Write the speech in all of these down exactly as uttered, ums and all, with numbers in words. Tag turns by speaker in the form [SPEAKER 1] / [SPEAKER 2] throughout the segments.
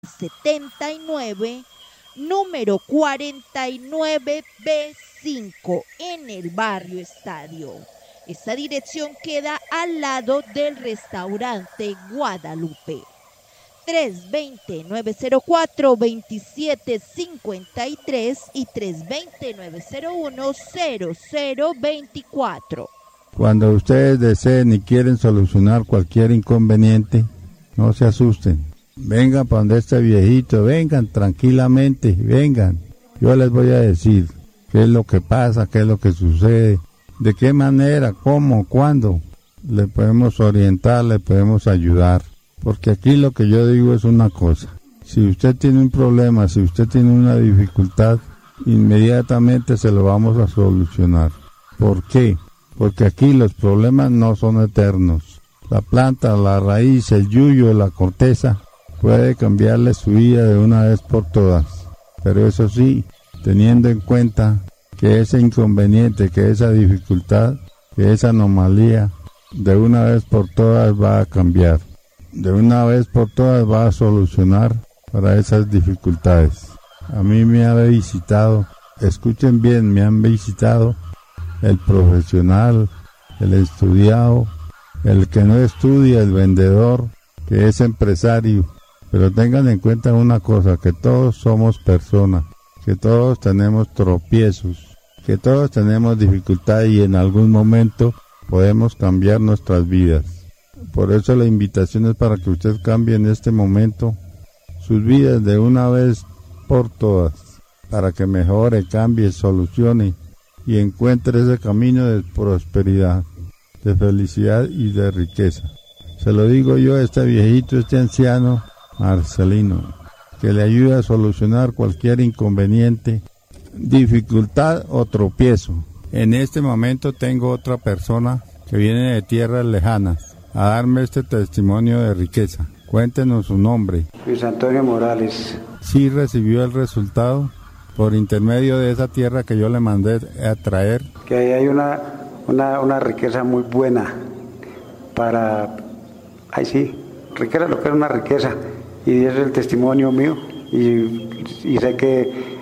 [SPEAKER 1] setenta y nueve, número cuarenta y nueve B cinco, en el barrio Estadio. Esta dirección queda al lado del restaurante Guadalupe. tres dos cero, nueve cero cuatro, dos siete cinco tres y tres dos cero, nueve cero uno, cero cero dos cuatro.
[SPEAKER 2] Cuando ustedes deseen y quieren solucionar cualquier inconveniente, no se asusten. Vengan para donde este viejito, vengan tranquilamente, vengan. Yo les voy a decir qué es lo que pasa, qué es lo que sucede, de qué manera, cómo, cuándo. Le podemos orientar, le podemos ayudar. Porque aquí lo que yo digo es una cosa. Si usted tiene un problema, si usted tiene una dificultad, inmediatamente se lo vamos a solucionar. ¿Por qué? Porque aquí los problemas no son eternos. La planta, la raíz, el yuyo, la corteza, puede cambiarle su vida de una vez por todas. Pero eso sí, teniendo en cuenta que ese inconveniente, que esa dificultad, que esa anomalía, de una vez por todas va a cambiar. De una vez por todas va a solucionar para esas dificultades. A mí me ha visitado, escuchen bien, me han visitado el profesional, el estudiado, el que no estudia, el vendedor, que es empresario. Pero tengan en cuenta una cosa, que todos somos personas, que todos tenemos tropiezos, que todos tenemos dificultades y en algún momento podemos cambiar nuestras vidas. Por eso la invitación es para que usted cambie en este momento sus vidas de una vez por todas, para que mejore, cambie, solucione y encuentre ese camino de prosperidad, de felicidad y de riqueza. Se lo digo yo a este viejito, este anciano Marcelino, que le ayuda a solucionar cualquier inconveniente, dificultad o tropiezo. En este momento tengo otra persona que viene de tierras lejanas a darme este testimonio de riqueza. Cuéntenos su nombre.
[SPEAKER 3] Luis Antonio Morales.
[SPEAKER 2] ¿Sí recibió el resultado por intermedio de esa tierra que yo le mandé a traer?
[SPEAKER 3] Que ahí hay una, una, una riqueza muy buena para... Ay sí, riqueza, lo que es una riqueza. Y ese es el testimonio mío. Y, y sé que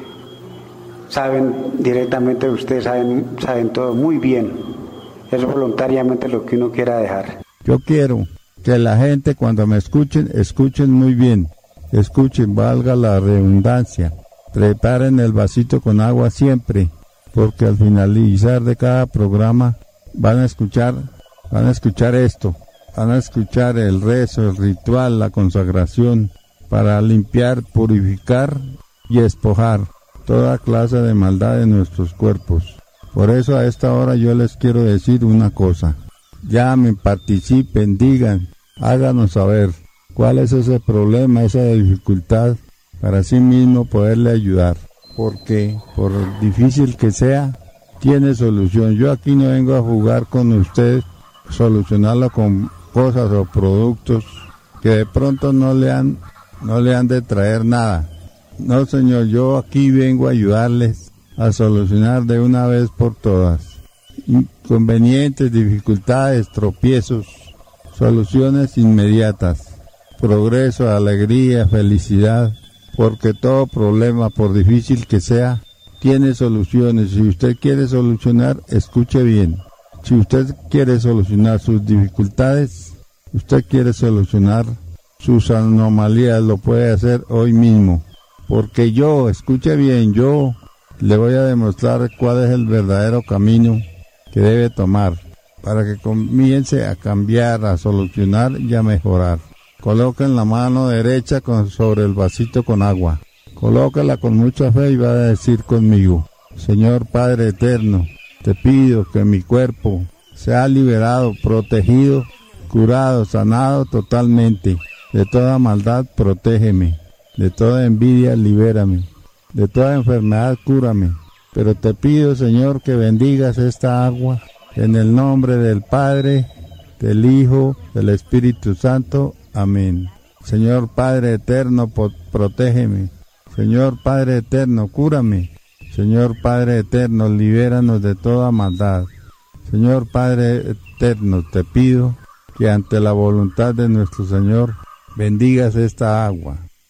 [SPEAKER 3] saben directamente, ustedes saben, saben todo muy bien. Es voluntariamente lo que uno quiera dejar.
[SPEAKER 2] Yo quiero que la gente cuando me escuchen, escuchen muy bien. Escuchen, valga la redundancia. Preparen el vasito con agua siempre, porque al finalizar de cada programa van a escuchar, van a escuchar esto. Van a escuchar el rezo, el ritual, la consagración para limpiar, purificar y despojar toda clase de maldad de nuestros cuerpos. Por eso a esta hora yo les quiero decir una cosa. Llamen, participen, digan, háganos saber cuál es ese problema, esa dificultad, para sí mismo poderle ayudar. Porque, por difícil que sea, tiene solución. Yo aquí no vengo a jugar con ustedes, solucionarlo con cosas o productos que de pronto no le han, no le han de traer nada. No, señor, yo aquí vengo a ayudarles a solucionar de una vez por todas inconvenientes, dificultades, tropiezos, soluciones inmediatas, progreso, alegría, felicidad, porque todo problema, por difícil que sea, tiene soluciones. Si usted quiere solucionar, escuche bien. Si usted quiere solucionar sus dificultades, usted quiere solucionar sus anomalías, lo puede hacer hoy mismo. Porque yo, escuche bien, yo le voy a demostrar cuál es el verdadero camino que debe tomar para que comience a cambiar, a solucionar y a mejorar. Coloquen la mano derecha con, sobre el vasito con agua. Colóquela con mucha fe y va a decir conmigo: Señor Padre Eterno, te pido que mi cuerpo sea liberado, protegido, curado, sanado totalmente. De toda maldad, protégeme. De toda envidia, libérame. De toda enfermedad, cúrame. Pero te pido, Señor, que bendigas esta agua en el nombre del Padre, del Hijo, del Espíritu Santo. Amén. Señor Padre Eterno, protégeme. Señor Padre Eterno, cúrame. Señor Padre Eterno, libéranos de toda maldad. Señor Padre Eterno, te pido que ante la voluntad de nuestro Señor bendigas esta agua,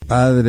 [SPEAKER 2] Padre